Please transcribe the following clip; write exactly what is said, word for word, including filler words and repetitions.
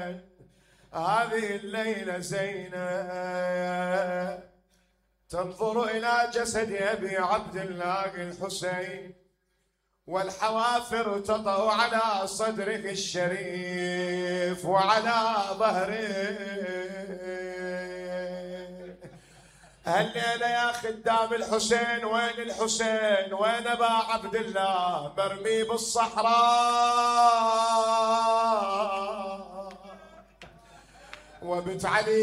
هذه الليلة زينب تنظر إلى جسد أبي عبد الله الحسين، والحوافر تطأ على صدرك الشريف وعلى ظهره. هالليلة يا خدام الحسين، وين الحسين؟ وين أبا عبد الله؟ مرمي بالصحراء. وبنت علي